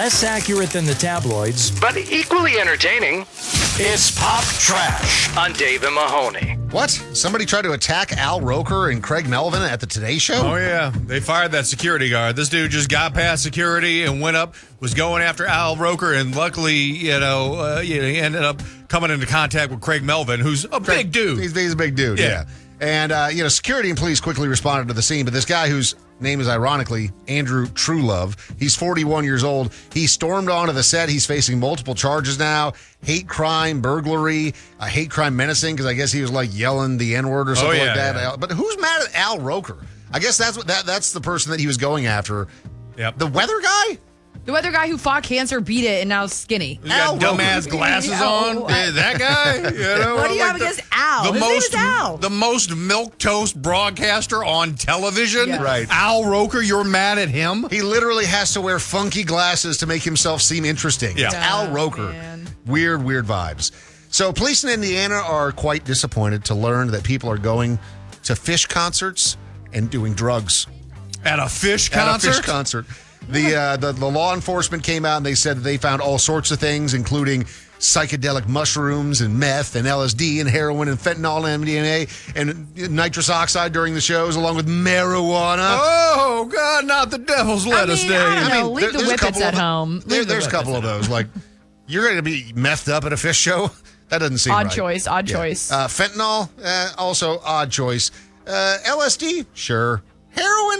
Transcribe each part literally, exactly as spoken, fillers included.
less accurate than the tabloids, but equally entertaining. It's Pop Trash on Dave and Mahoney. What? Somebody tried to attack Al Roker and Craig Melvin at the Today Show? Oh, yeah. They fired that security guard. This dude just got past security and went up, was going after Al Roker, and luckily, you know, uh, you know he ended up coming into contact with Craig Melvin, who's a Craig, big dude. He's, he's a big dude, yeah. yeah. And, uh, you know, security and police quickly responded to the scene, but this guy whose name is ironically Andrew Truelove, he's forty-one years old. He stormed onto the set. He's facing multiple charges now, hate crime, burglary, uh, hate crime menacing, because I guess he was like yelling the N-word or something oh, yeah, like that. Yeah. But who's mad at Al Roker? I guess that's what that that's the person that he was going after. Yep. The weather guy? The weather guy who fought cancer, beat it, and now is skinny. He's got dumbass glasses on. Oh, yeah, that guy. You know, what do you like have the, against Al? The His most, name is Al. The most milquetoast broadcaster on television. Yeah. Right. Al Roker, you're mad at him? He literally has to wear funky glasses to make himself seem interesting. Yeah. It's Al Roker. Man. Weird, weird vibes. So police in Indiana are quite disappointed to learn that people are going to Fish concerts and doing drugs. At a Fish concert? At a Fish concert. The, uh, the the law enforcement came out and they said that they found all sorts of things, including psychedelic mushrooms and meth and L S D and heroin and fentanyl and M D M A and nitrous oxide during the shows, along with marijuana. Oh, God, not the devil's lettuce mean, day. I don't know. I mean, leave there- the there's a whippets couple at of- home. There, Leave the there's a couple of whippets those. Like, you're going to be methed up at a Fish show? That doesn't seem Odd right. choice, odd Yeah. choice. Uh, fentanyl, uh, also odd choice. Uh, L S D, sure. Heroin,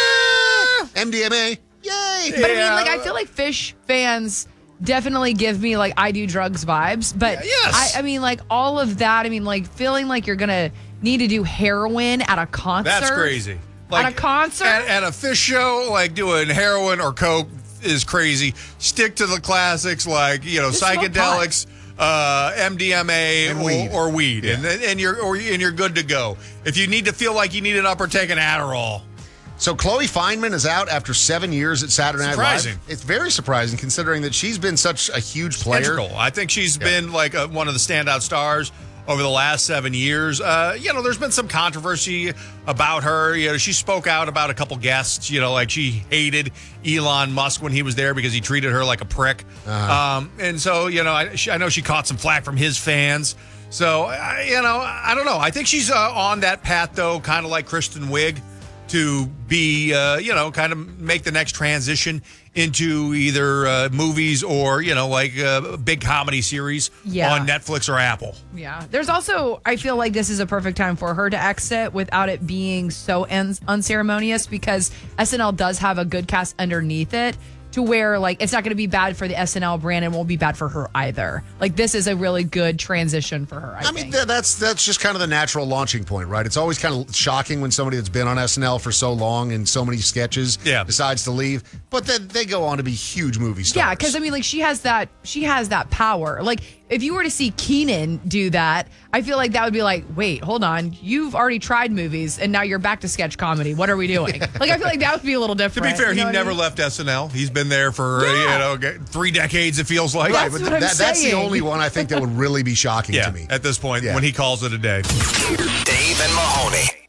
eh. M D M A, yay. But I mean, like, I feel like Fish fans definitely give me, like, I do drugs vibes. But Yeah, yes. I, I mean, like, all of that, I mean, like, feeling like you're going to need to do heroin at a concert. That's crazy. At a concert? At, at a Fish show, like doing heroin or coke is crazy. Stick to the classics like, you know, Just smoke psychedelics, uh, M D M A And or weed. or weed. Yeah. And and you're or, and you're good to go. If you need to feel like you need an upper, take an Adderall. So Chloe Fineman is out after seven years at Saturday Night Surprising. Live. It's very surprising considering that she's been such a huge player. Integral. I think she's Yeah. been like a, one of the standout stars over the last seven years. Uh, you know, there's been some controversy about her. You know, she spoke out about a couple guests. You know, like she hated Elon Musk when he was there because he treated her like a prick. Uh-huh. Um, and so, you know, I, she, I know she caught some flack from his fans. So, I, you know, I don't know. I think she's uh, on that path, though, kind of like Kristen Wiig, to be, uh, you know, kind of make the next transition into either uh, movies or, you know, like a big comedy series Yeah. on Netflix or Apple. Yeah. There's also, I feel like this is a perfect time for her to exit without it being so un- unceremonious, because S N L does have a good cast underneath it, to where, like, it's not going to be bad for the S N L brand and won't be bad for her either. Like, this is a really good transition for her, I, I think. mean, th- that's that's just kind of the natural launching point, right? It's always kind of shocking when somebody that's been on S N L for so long and so many sketches Yeah. decides to leave, but then they go on to be huge movie stars. Yeah, because I mean, like, she has that she has that power. Like, if you were to see Keenan do that, I feel like that would be like, wait, hold on, you've already tried movies and now you're back to sketch comedy. What are we doing? Like, I feel like that would be a little To different. be fair, you know he what I never mean? left S N L. He's been there for, uh, Yeah. you know, g- three decades, it feels like. Right, That's but what I'm that, that's the saying. only one I think that would really be shocking Yeah, to me. at this point, Yeah. when he calls it a day. Dave and Mahoney.